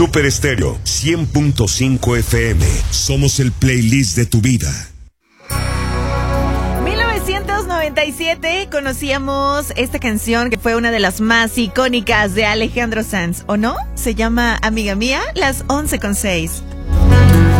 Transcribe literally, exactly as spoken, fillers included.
Super Estéreo cien punto cinco F M. Somos el playlist de tu vida. mil novecientos noventa y siete conocíamos esta canción que fue una de las más icónicas de Alejandro Sanz, ¿o no? Se llama Amiga Mía, las once con seis.